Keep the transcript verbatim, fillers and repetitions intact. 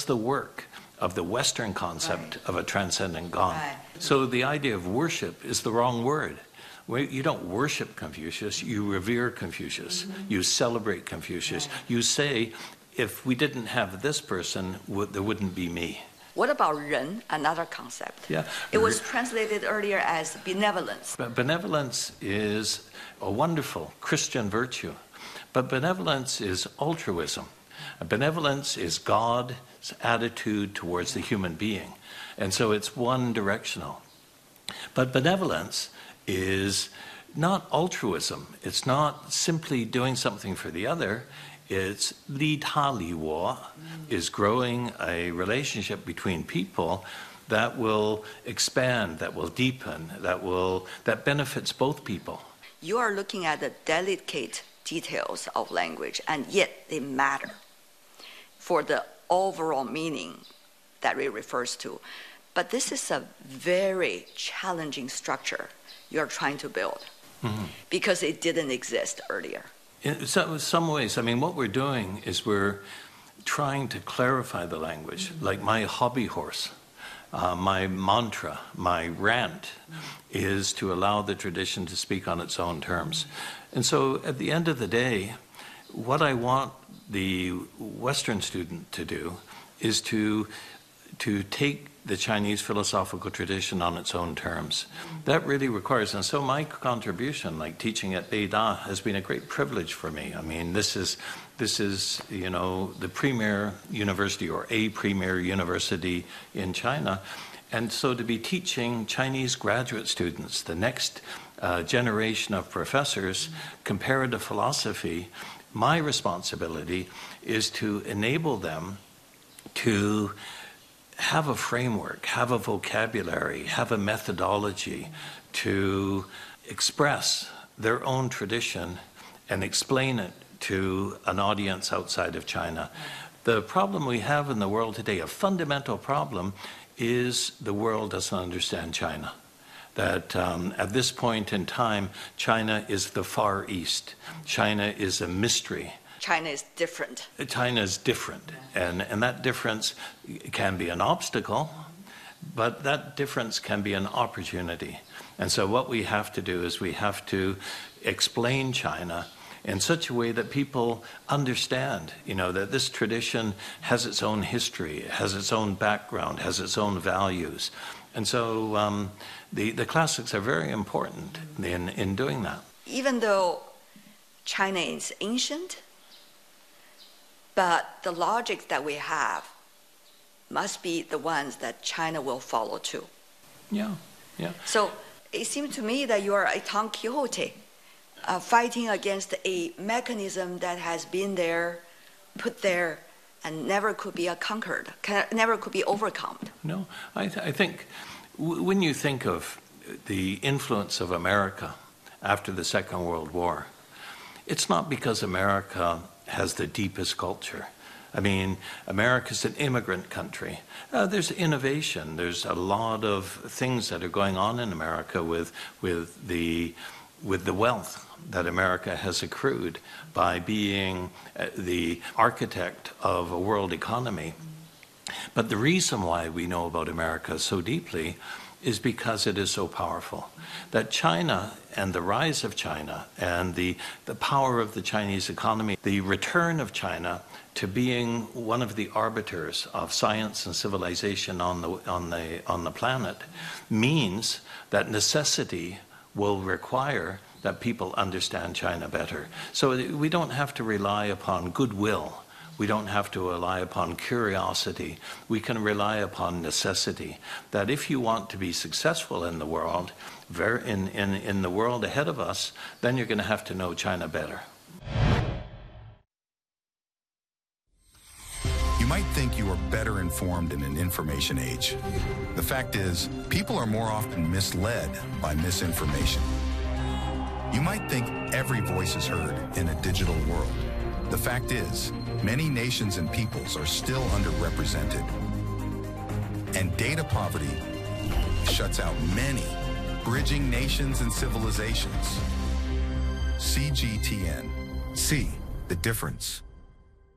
does the work of the Western concept right. of a transcendent God. Right. So the idea of worship is the wrong word. You don't worship Confucius, you revere Confucius. Mm-hmm. You celebrate Confucius. Right. You say, if we didn't have this person, there wouldn't be me. What about ren, another concept? Yeah. It was translated earlier as benevolence. But benevolence is a wonderful Christian virtue. But benevolence is altruism. Benevolence is God's attitude towards the human being. And so it's one directional. But benevolence is not altruism. It's not simply doing something for the other. It's li ta li wo, is growing a relationship between people that will expand, that will deepen, that will that benefits both people. You are looking at the delicate details of language, and yet they matter for the overall meaning that it refers to. But this is a very challenging structure you're trying to build, mm-hmm. because it didn't exist earlier. In some, some ways, I mean, what we're doing is we're trying to clarify the language, mm-hmm. like my hobby horse, uh, my mantra, my rant, mm-hmm. is to allow the tradition to speak on its own terms. Mm-hmm. And so at the end of the day, what I want the Western student to do is to, to take the Chinese philosophical tradition on its own terms. That really requires, and so my contribution, like teaching at Beida, has been a great privilege for me. I mean, this is, this is, you know, the premier university or a premier university in China. And so to be teaching Chinese graduate students, the next uh, generation of professors, comparative philosophy, my responsibility is to enable them to have a framework, have a vocabulary, have a methodology to express their own tradition and explain it to an audience outside of China. The problem we have in the world today, a fundamental problem, is the world doesn't understand China. That um, at this point in time, China is the Far East. China is a mystery. China is different. China is different, and, and that difference can be an obstacle, but that difference can be an opportunity. And so what we have to do is we have to explain China in such a way that people understand, you know, that this tradition has its own history, has its own background, has its own values. And so um, the, the classics are very important in, in doing that. Even though China is ancient, but the logic that we have must be the ones that China will follow too. Yeah, yeah. So it seems to me that you are a Don Quixote, uh, fighting against a mechanism that has been there, put there, and never could be conquered, can, never could be overcome. No, I, th I think w when you think of the influence of America after the Second World War, it's not because America has the deepest culture. I mean, America's an immigrant country. Uh, there's innovation. There's a lot of things that are going on in America with, with, the, with the wealth that America has accrued by being uh, the architect of a world economy. But the reason why we know about America so deeply is because it is so powerful. That China and the rise of China and the, the power of the Chinese economy, the return of China to being one of the arbiters of science and civilization on the, on the, on the planet means that necessity will require that people understand China better. So we don't have to rely upon goodwill. We don't have to rely upon curiosity. We can rely upon necessity. That if you want to be successful in the world, very, in, in, in the world ahead of us, then you're going to have to know China better. You might think you are better informed in an information age. The fact is, people are more often misled by misinformation. You might think every voice is heard in a digital world. The fact is, many nations and peoples are still underrepresented. And data poverty shuts out many, bridging nations and civilizations. C G T N. See the difference.